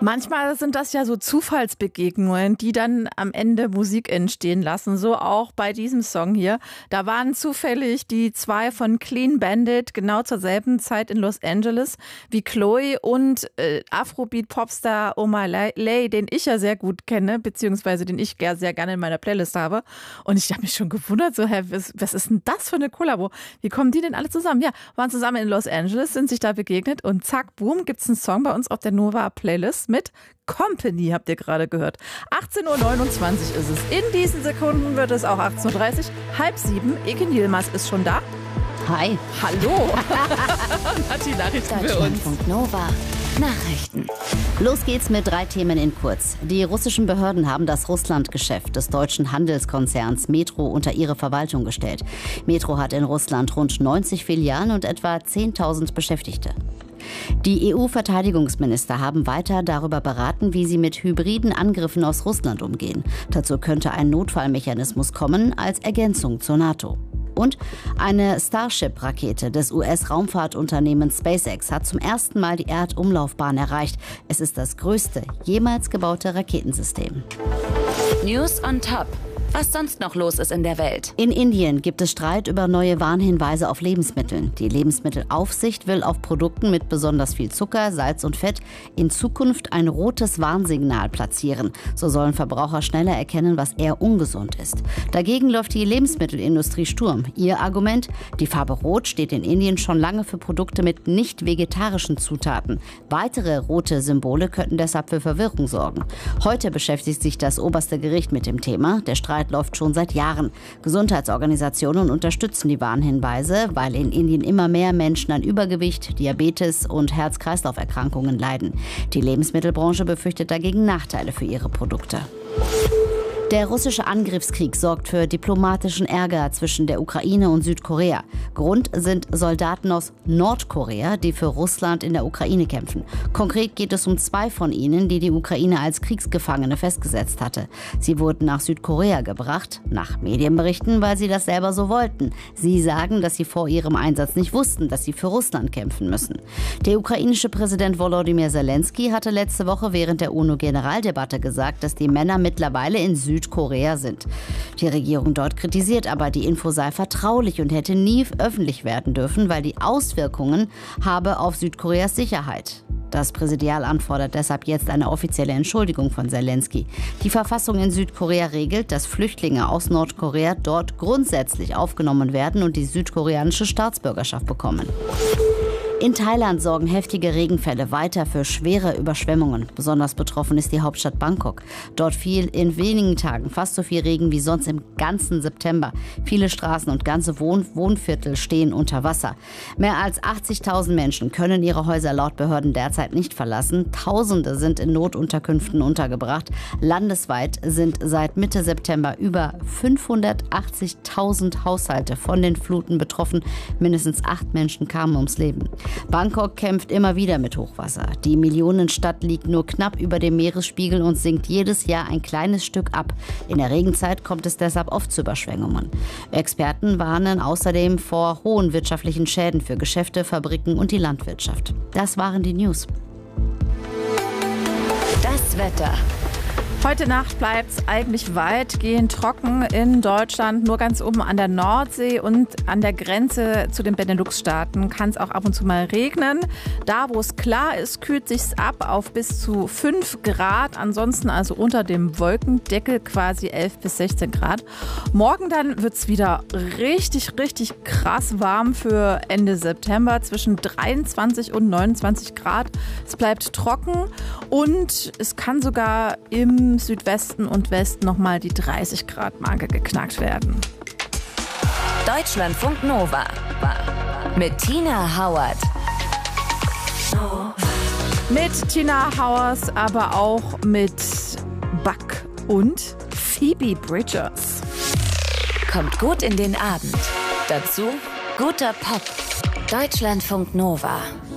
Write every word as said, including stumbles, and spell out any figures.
Manchmal sind das ja so Zufallsbegegnungen, die dann am Ende Musik entstehen lassen. So auch bei diesem Song hier. Da waren zufällig die zwei von Clean Bandit genau zur selben Zeit in Los Angeles wie Chloe und äh, Afrobeat-Popstar Omar Lay, den ich ja sehr gut kenne, beziehungsweise den ich sehr gerne in meiner Playlist habe. Und ich habe mich schon gewundert, so, hä, was, was ist denn das für eine Kollabo? Wie kommen die denn alle zusammen? Ja, waren zusammen in Los Angeles, sind sich da begegnet und zack, boom, gibt's einen Song bei uns auf der Nova-Playlist mit Company, habt ihr gerade gehört. achtzehn Uhr neunundzwanzig ist es. In diesen Sekunden wird es auch achtzehn Uhr dreißig, halb sieben. Ike Nielmers ist schon da. Hi. Hallo. Hat die Nachrichten für uns. Nova. Nachrichten. Los geht's mit drei Themen in kurz. Die russischen Behörden haben das Russlandgeschäft des deutschen Handelskonzerns Metro unter ihre Verwaltung gestellt. Metro hat in Russland rund neunzig Filialen und etwa zehntausend Beschäftigte. Die E U-Verteidigungsminister haben weiter darüber beraten, wie sie mit hybriden Angriffen aus Russland umgehen. Dazu könnte ein Notfallmechanismus kommen als Ergänzung zur NATO. Und eine Starship-Rakete des U S-Raumfahrtunternehmens SpaceX hat zum ersten Mal die Erdumlaufbahn erreicht. Es ist das größte jemals gebaute Raketensystem. News on Top. Was sonst noch los ist in der Welt. In Indien gibt es Streit über neue Warnhinweise auf Lebensmitteln. Die Lebensmittelaufsicht will auf Produkten mit besonders viel Zucker, Salz und Fett in Zukunft ein rotes Warnsignal platzieren. So sollen Verbraucher schneller erkennen, was eher ungesund ist. Dagegen läuft die Lebensmittelindustrie Sturm. Ihr Argument: Die Farbe Rot steht in Indien schon lange für Produkte mit nicht vegetarischen Zutaten. Weitere rote Symbole könnten deshalb für Verwirrung sorgen. Heute beschäftigt sich das oberste Gericht mit dem Thema. Der Streit läuft schon seit Jahren. Gesundheitsorganisationen unterstützen die Warnhinweise, weil in Indien immer mehr Menschen an Übergewicht, Diabetes und Herz-Kreislauf-Erkrankungen leiden. Die Lebensmittelbranche befürchtet dagegen Nachteile für ihre Produkte. Der russische Angriffskrieg sorgt für diplomatischen Ärger zwischen der Ukraine und Südkorea. Grund sind Soldaten aus Nordkorea, die für Russland in der Ukraine kämpfen. Konkret geht es um zwei von ihnen, die die Ukraine als Kriegsgefangene festgesetzt hatte. Sie wurden nach Südkorea gebracht, nach Medienberichten, weil sie das selber so wollten. Sie sagen, dass sie vor ihrem Einsatz nicht wussten, dass sie für Russland kämpfen müssen. Der ukrainische Präsident Volodymyr Zelensky hatte letzte Woche während der U N O-Generaldebatte gesagt, dass die Männer mittlerweile in Südkorea Südkorea sind. Die Regierung dort kritisiert aber, die Info sei vertraulich und hätte nie öffentlich werden dürfen, weil die Auswirkungen habe auf Südkoreas Sicherheit. Das Präsidialamt fordert deshalb jetzt eine offizielle Entschuldigung von Zelensky. Die Verfassung in Südkorea regelt, dass Flüchtlinge aus Nordkorea dort grundsätzlich aufgenommen werden und die südkoreanische Staatsbürgerschaft bekommen. In Thailand sorgen heftige Regenfälle weiter für schwere Überschwemmungen. Besonders betroffen ist die Hauptstadt Bangkok. Dort fiel in wenigen Tagen fast so viel Regen wie sonst im ganzen September. Viele Straßen und ganze Wohn- Wohnviertel stehen unter Wasser. Mehr als achtzigtausend Menschen können ihre Häuser laut Behörden derzeit nicht verlassen. Tausende sind in Notunterkünften untergebracht. Landesweit sind seit Mitte September über fünfhundertachtzigtausend Haushalte von den Fluten betroffen. Mindestens acht Menschen kamen ums Leben. Bangkok kämpft immer wieder mit Hochwasser. Die Millionenstadt liegt nur knapp über dem Meeresspiegel und sinkt jedes Jahr ein kleines Stück ab. In der Regenzeit kommt es deshalb oft zu Überschwemmungen. Experten warnen außerdem vor hohen wirtschaftlichen Schäden für Geschäfte, Fabriken und die Landwirtschaft. Das waren die News. Das Wetter. Heute Nacht bleibt es eigentlich weitgehend trocken in Deutschland. Nur ganz oben an der Nordsee und an der Grenze zu den Benelux-Staaten kann es auch ab und zu mal regnen. Da, wo es klar ist, kühlt sich's ab auf bis zu fünf Grad. Ansonsten also unter dem Wolkendeckel quasi elf bis sechzehn Grad. Morgen dann wird es wieder richtig, richtig krass warm für Ende September. Zwischen dreiundzwanzig und neunundzwanzig Grad. Es bleibt trocken und es kann sogar im Südwesten und Westen nochmal die dreißig Grad Marke geknackt werden. Deutschlandfunk Nova mit Tina Hauert. Mit Tina Hauers, aber auch mit Buck und Phoebe Bridgers. Kommt gut in den Abend. Dazu guter Pop. Deutschlandfunk Nova.